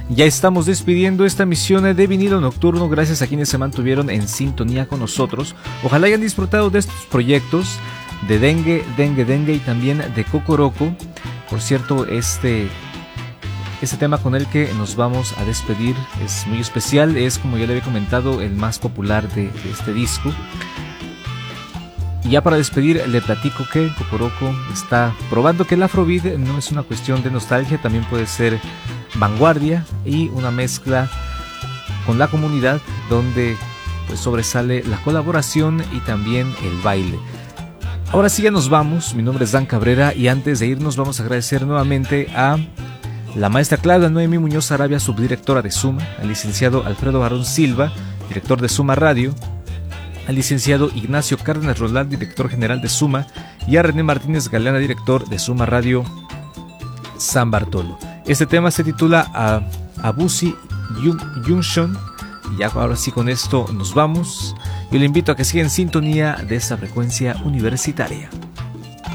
Ya estamos despidiendo esta emisión de Vinilo Nocturno. Gracias a quienes se mantuvieron en sintonía con nosotros. Ojalá hayan disfrutado de estos proyectos de Dengue, Dengue, Dengue y también de Cocoroco. Por cierto, este tema con el que nos vamos a despedir es muy especial. Es, como ya le había comentado, el más popular de este disco. Y ya para despedir le platico que Cocoroco está probando que el Afrobeat no es una cuestión de nostalgia, también puede ser vanguardia y una mezcla con la comunidad donde pues sobresale la colaboración y también el baile. Ahora sí ya nos vamos, mi nombre es Dan Cabrera y antes de irnos vamos a agradecer nuevamente a la maestra Claudia Noemí Muñoz Arabia, subdirectora de Suma, al licenciado Alfredo Barón Silva, director de Suma Radio, al licenciado Ignacio Cárdenas Roldán, director general de Suma, y a René Martínez Galeana, director de Suma Radio San Bartolo. Este tema se titula Abusi Junction. Y ya ahora sí con esto nos vamos. Yo le invito a que siga en sintonía de esta frecuencia universitaria.